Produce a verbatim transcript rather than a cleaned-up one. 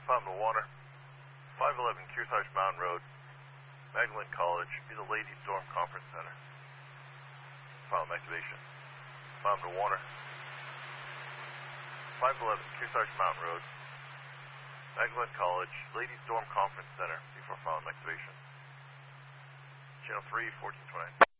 Found the water. five eleven Kearsarge Mountain Road, Magdalen College, near the Ladies Dorm Conference Center. Final activation. Found the water. five eleven Kearsarge Mountain Road, Magdalen College, Ladies Dorm Conference Center, before final activation. Channel three, fourteen twenty.